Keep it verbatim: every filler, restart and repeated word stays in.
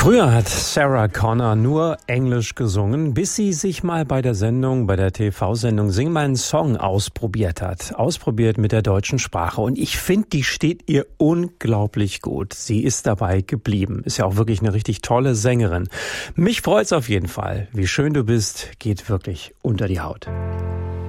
Früher hat Sarah Connor nur Englisch gesungen, bis sie sich mal bei der Sendung, bei der T V-Sendung Sing meinen Song ausprobiert hat. Ausprobiert mit der deutschen Sprache. Und ich finde, die steht ihr unglaublich gut. Sie ist dabei geblieben. Ist ja auch wirklich eine richtig tolle Sängerin. Mich freut's auf jeden Fall. Wie schön du bist, geht wirklich unter die Haut.